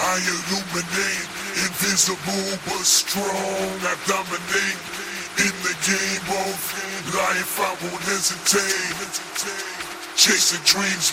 I illuminate, invisible but strong. I dominate in the game of life. I won't hesitate. Chasing dreams.